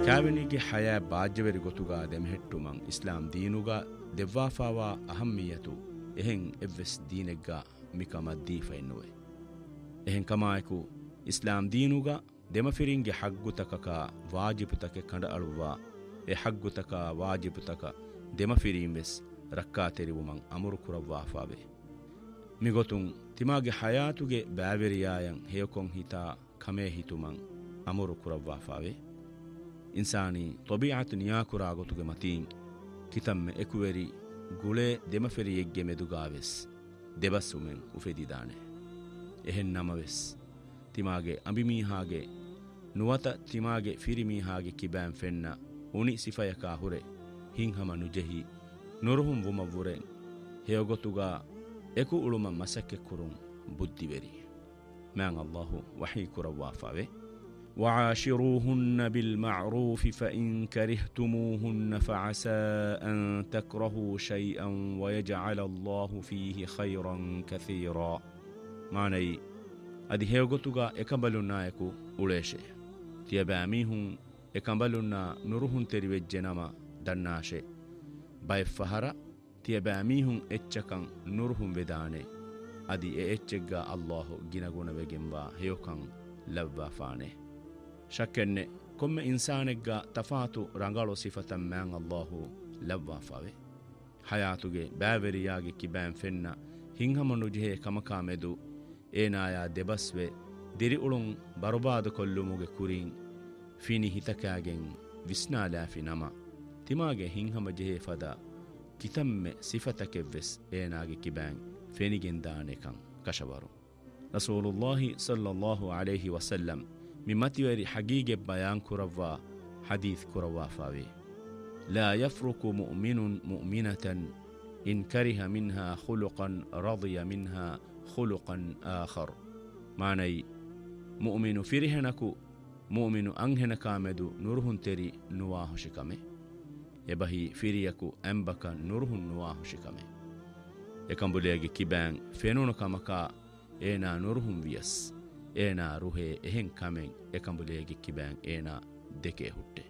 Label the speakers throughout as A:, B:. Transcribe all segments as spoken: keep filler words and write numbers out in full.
A: ಕ್ಯಾವೆನಿಗೆ ಹಯಾ ಬಾಜ್ಯವರಿ ಗೊತುಗ ದೆಮೆහෙಟ್ಟುಮಂ ಇಸ್ಲಾಂ ದೀನುಗ ದೆವ್ವಾಫಾವಾ ಅಹಮ್ಮಿಯತು ಎಹೆಂ ಎವ್ವೆಸ್ ದೀನೆಗ್ಗ ಮಿಕಮ ದೀಫೈನ್ನುವೆ ಎಹೆಂ ಕಮಾಯಕು ಇಸ್ಲಾಂ ದೀನುಗ ದೆಮಫಿರಿಂಗೆ ಹಗ್ಗುತಕಕ ವಾಜಿಬುತಕೆ ಕಂಡ ಅಳುವ ಎ ಹಗ್ಗುತಕ ವಾಜಿಬುತಕ ದೆಮಫಿರೀಂ ವೆಸ್ ರಕ್ಕಾ ತೆರಿವುಮಂ ಅಮುರು ಕುರವ್ವಾಫಾವೆ ಮಿಗೊತುಂ ತಿಮಾಗೆ ಹಯಾತುಗೆ ಬ್ಯಾವೆರಿಯಾಯಂ ಹೇಯಕೊಂ ಹಿತಾ ಕಮೇ ಹಿತುಮಂ ಅಮುರು ಕುರವ್ವಾಫಾವೆ ಇನ್ಸಾನಿ ತೊಬಿಯಾತು ನಿಯಾಕುರಾಗೊತುಗೆ ಮತೀಂ ಕಿತಮ್ಮೆ ಎಕುವೆರಿ ಗುಳೆ ದೆಮಫೆರಿಯೆಗ್ಗೆ ಮೆದುಗಾವೆಸ್ ದೆಬಸ್ಸುಮೆನ್ ಉಫೆದಿದಾನೆ ಎಹೆನ್ ನಮವೆಸ್ ತಿಮಾಗೆ ಅಂಬಿಮೀಹಾಗೆ ನುವತ ತಿಮಾಗೆ ಫಿರಿಮೀಹಾಗೆ ಕಿಬ್ಯಾಂ ಫೆನ್ನ ಉಣಿ ಸಿಫಯಕಾ ಹುರೆ ಹಿಂಹಮ ನುಜೆಹಿ ನುರುಹುಂ ವುಮವ್ವುರೆನ್ ಹೇಯಗೊತುಗ ಎಕು ಉಳುಮ ಮಸಕ್ಕೆ ಕುರುಂ ಬುದ್ಧಿವೆರಿ ಮ್ಯಾಂ ಅಲ್ಲಾಹು ವಹೀ ಕುರವ್ವಾಫಾವೆ وعاشروهن بالمعروف فإن كرهتموهن فعسى أن تكرهوا شيئا ويجعل الله فيه خيرا كثيرا معني أدي هيوغتوغا إكمبلونا يكو أوليشي تيباميهم إكمبلونا نروهن تريوجنما دناشي باي فهرا تيباميهم إتشكن نروهن بداني أدي إتشكا الله جنغون بجنبا هيوكن لبا فاني ಶಕ್ಕೆನ್ನೆ ಕೊಮ್ಮೆ ಇನ್ಸಾನೆಗ್ಗ ತಫಾತು ರಂಗಾಳೋ ಸಿಫತಂ ಮ್ಯಾಂ ಅಲ್ಲಾಹು ಲವ್ವಾಫಾವೆ ಹಯಾತುಗೆ ಬ್ಯಾವೆರಿಯಾಗಿ ಕಿಬ್ಯಾಂ ಫೆನ್ನ ಹಿಂಹಮನು ಜಿಹೆ ಕಮಕಾ ಮೆದು ಏನಾಯ ದೆಬಸ್ವೆ ದಿರಿ ಉಳುಂ ಬರುಬಾದು ಕೊಲ್ಲುಮುಗೆ ಕುರಿಂ ಫಿನಿ ಹಿತಕ್ಯಾಗೆಂ ವಿಸ್ನಾಲಾಫಿ ನಮ ತಿಮಾಗೆ ಹಿಂಹಮ ಜಿಹೆ ಫದ ಕಿತಮ್ಮೆ ಸಿಫತಕೆವ್ವೆಸ್ ಏನಾಗಿ ಕಿಬ್ಯಾಂ ಫೆನಿಗೆಂದಾನೆಕಂ ಕಶವರು ರಸೂಲುಲ್ಲಾಹಿ ಸಲ್ಲಲ್ಲಾಹು ಅಲೈಹಿ ವಸಲ್ಲಂ ممتوري حقيقة بيان كروا حديث كروا فاوي لا يفرق مؤمن مؤمنة إن كره منها خلقا رضي منها خلقا آخر معني مؤمن فرهنكو مؤمن أنهنك آمدو نورهن تري نواه شكمه يبهي فريكو أنبك نورهن نواه شكمه يكن بليغي كيبان فينونك مكا إينا نورهن ويس ಏನ ರುಹೆ ಎಹೆಂ ಕಮೆಂ ಎಕಂಬುಲೇಗಿ ಕಿಬ್ಯಾಂ ಏನ ದೆಕೆ ಹುಟ್ಟೆ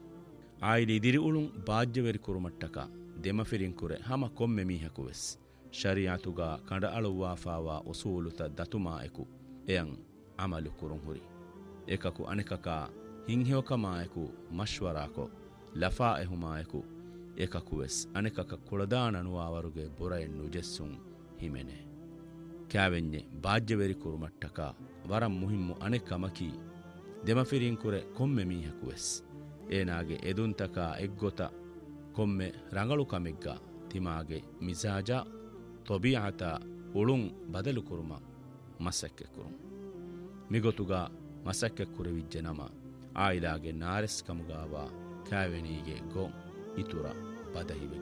A: ಆಯಿಲಿ ದಿರಿ ಉಳುಂ ಬಾಜ್ಯವೆರಿ ಕುರುಮಟ್ಟಕ ದೆಮಫಿರಿಂ ಕುರೆ ಹಮ ಕೊಮ್ಮೆ ಮೀಹಕುವೆಸ್ ಶರಿಯಾತುಗ ಕಂಡ ಅಳುವಾಫಾವಾ ಉಸೂಲುತ ದತುಮಾ ಎಕು ಎಯಂ ಅಮಲು ಕುರುಂ ಹುರಿ ಏಕಕು ಅನೆಕಕ ಹಿಂಹ್ಯೋಕಮಾಯಕು ಮಶ್ವರಾಕೊ ಲಫಾ ಎಹುಮಾಯಕು ಏಕಕುವೆಸ್ ಅನೆಕಕ ಕುಳದಾನನುವಾವರುಗೆ ಬುರಯನ್ ನುಜೆಸ್ಸುಂ ಹಿಮೆನೆ ಕ್ಯಾವೆನ್ಯೆ ಬಾಜ್ಯವೆರಿ ಕುರುಮಟ್ಟಕ ವರಂ ಮುಹಿಮ್ಮು ಅನೆಕಮಕಿ ದೆಮಫಿರಿಂ ಕುರೆ ಕೊಮ್ಮೆ ಮೀಹಕುವೆಸ್ ಏನಾಗೆ ಎದುಂತಕ ಎಗ್ಗೊತ ಕೊಮ್ಮೆ ರಂಗಳು ಕಮೆಗ್ಗ ತಿಮಾಗೆ ಮಿಜಾಜ ತೊಬಿಯಾತ ಉಳುಂ ಬದಲು ಕುರುಮ ಮಸಕ್ಕೆ ಕುರುಂ ಮಿಗೊತುಗ ಮಸಕ್ಕೆ ಕುರುವಿಜ್ಜೆ ನಮ ಆಯಿಲಾಗೆ ನಾರೆಸ್ ಕಮುಗಾವ ಕ್ಯಾವೆನಿಗೆ ಗೊ ಇತುರ ಬದಹಿವೆ